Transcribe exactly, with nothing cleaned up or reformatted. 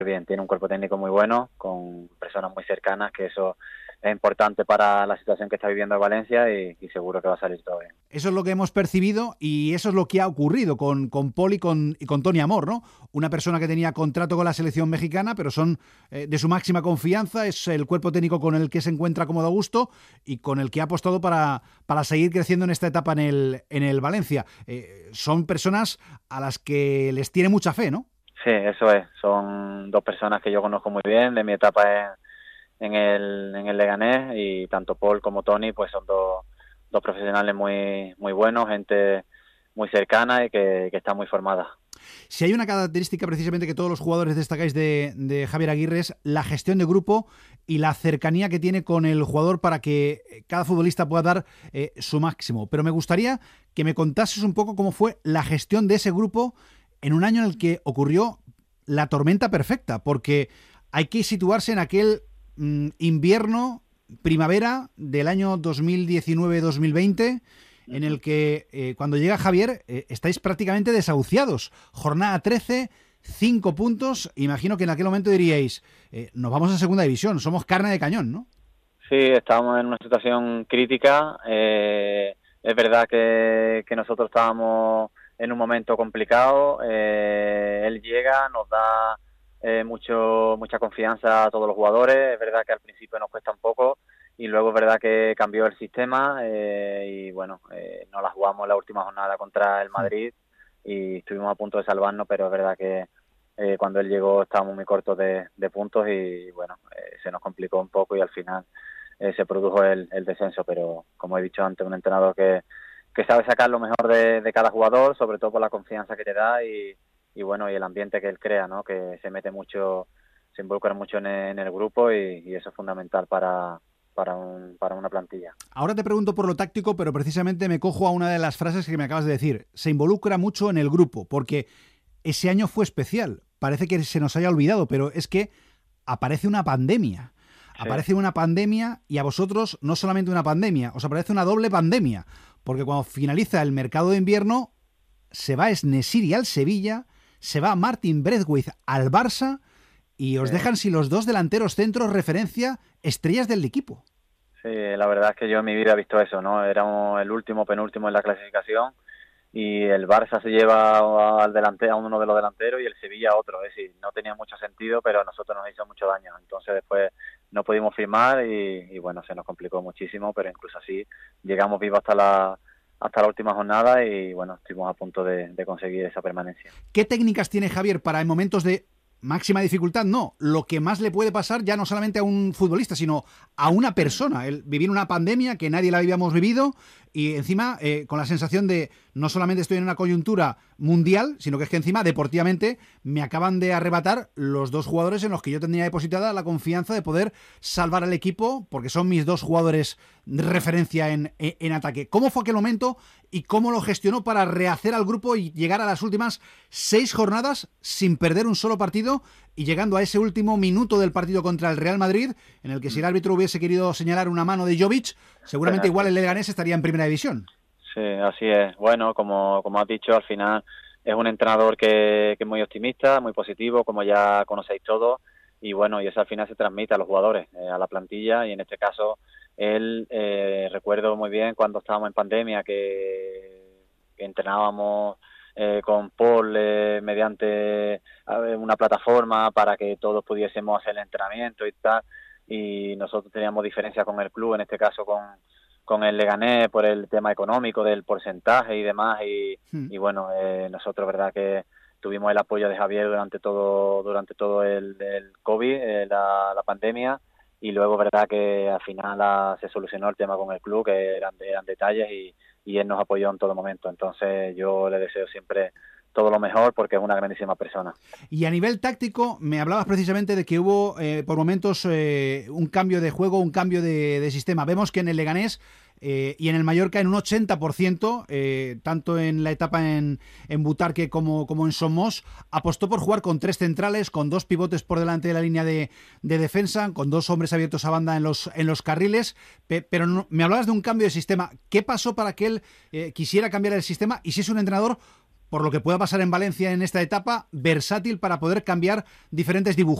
bien. Tiene un cuerpo técnico muy bueno, con personas muy cercanas, que eso es importante para la situación que está viviendo el Valencia y, y seguro que va a salir todo bien. Eso es lo que hemos percibido y eso es lo que ha ocurrido con, con Paul y con, y con Toni Amor, ¿no? Una persona que tenía contrato con la selección mexicana, pero son eh, de su máxima confianza, es el cuerpo técnico con el que se encuentra cómodo a gusto y con el que ha apostado para, para seguir creciendo en esta etapa en el, en el Valencia. Eh, son personas a las que les tiene mucha fe, ¿no? Sí, eso es. Son dos personas que yo conozco muy bien de mi etapa en en el en el Leganés, y tanto Paul como Toni pues son dos, dos profesionales muy muy buenos, gente muy cercana y que, que está muy formada. Si hay una característica precisamente que todos los jugadores destacáis de, de Javier Aguirre es la gestión de grupo y la cercanía que tiene con el jugador para que cada futbolista pueda dar eh, su máximo. Pero me gustaría que me contases un poco cómo fue la gestión de ese grupo en un año en el que ocurrió la tormenta perfecta, porque hay que situarse en aquel invierno, primavera del año dos mil diecinueve dos mil veinte, en el que eh, cuando llega Javier eh, estáis prácticamente desahuciados. Jornada trece, cinco puntos. Imagino que en aquel momento diríais, eh, nos vamos a segunda división, somos carne de cañón, ¿no? Sí, estábamos en una situación crítica. Eh, es verdad que, que nosotros estábamos en un momento complicado. Eh, él llega, nos da Eh, mucho mucha confianza a todos los jugadores. Es verdad que al principio nos cuesta un poco y luego es verdad que cambió el sistema eh, y bueno, eh, nos la jugamos la última jornada contra el Madrid y estuvimos a punto de salvarnos, pero es verdad que eh, cuando él llegó estábamos muy cortos de, de puntos y bueno, eh, se nos complicó un poco y al final eh, se produjo el, el descenso, pero como he dicho antes, un entrenador que, que sabe sacar lo mejor de, de cada jugador, sobre todo por la confianza que te da y y bueno, y el ambiente que él crea, ¿no? Que se mete mucho, se involucra mucho en el, en el grupo y, y eso es fundamental para, para, un, para una plantilla. Ahora te pregunto por lo táctico, pero precisamente me cojo a una de las frases que me acabas de decir. Se involucra mucho en el grupo, porque ese año fue especial. Parece que se nos haya olvidado, pero es que aparece una pandemia. Sí. Aparece una pandemia y a vosotros no solamente una pandemia, os aparece una doble pandemia, porque cuando finaliza el mercado de invierno se va Snesiri al Sevilla, se va Martin Braithwaite al Barça y os sí. dejan sin los dos delanteros centros referencia, estrellas del equipo. Sí, la verdad es que yo en mi vida he visto eso, ¿no? Éramos el último, penúltimo en la clasificación y el Barça se lleva al delantero, a uno de los delanteros y el Sevilla a otro. Es decir, no tenía mucho sentido, pero a nosotros nos hizo mucho daño. Entonces después no pudimos firmar y, y bueno, se nos complicó muchísimo, pero incluso así llegamos vivos hasta la hasta la última jornada y bueno, estuvimos a punto de, de conseguir esa permanencia. ¿Qué técnicas tiene Javier para en momentos de máxima dificultad? No, lo que más le puede pasar ya no solamente a un futbolista, sino a una persona, el vivir una pandemia que nadie la habíamos vivido y encima eh, con la sensación de no solamente estoy en una coyuntura mundial, sino que es que encima deportivamente me acaban de arrebatar los dos jugadores en los que yo tenía depositada la confianza de poder salvar al equipo, porque son mis dos jugadores de referencia en, en, en ataque. ¿Cómo fue aquel momento y cómo lo gestionó para rehacer al grupo y llegar a las últimas seis jornadas sin perder un solo partido y llegando a ese último minuto del partido contra el Real Madrid, en el que si el árbitro hubiese querido señalar una mano de Jovic, seguramente igual el Leganés estaría en primera división? Sí, así es. Bueno, como, como has dicho, al final es un entrenador que, que es muy optimista, muy positivo, como ya conocéis todos, y bueno, y eso al final se transmite a los jugadores, eh, a la plantilla, y en este caso él, eh, recuerdo muy bien cuando estábamos en pandemia que, que entrenábamos eh, con Paul eh, mediante ver, una plataforma para que todos pudiésemos hacer el entrenamiento y tal, y nosotros teníamos diferencias con el club, en este caso con con el Leganés por el tema económico del porcentaje y demás y, hmm. y bueno, eh, nosotros verdad que tuvimos el apoyo de Javier durante todo durante todo el, el COVID, eh, la, la pandemia, y luego verdad que al final la, se solucionó el tema con el club, que eran, eran detalles y, y él nos apoyó en todo momento. Entonces yo le deseo siempre todo lo mejor porque es una grandísima persona. Y a nivel táctico, me hablabas precisamente de que hubo eh, por momentos eh, un cambio de juego, un cambio de, de sistema. Vemos que en el Leganés eh, y en el Mallorca en un ochenta por ciento, eh, tanto en la etapa en, en Butarque como, como en Somos, apostó por jugar con tres centrales, con dos pivotes por delante de la línea de, de defensa, con dos hombres abiertos a banda en los, en los carriles, pe, pero no, me hablabas de un cambio de sistema. ¿Qué pasó para que él eh, quisiera cambiar el sistema? Y si es un entrenador por lo que pueda pasar en Valencia en esta etapa, versátil para poder cambiar diferentes dibujos.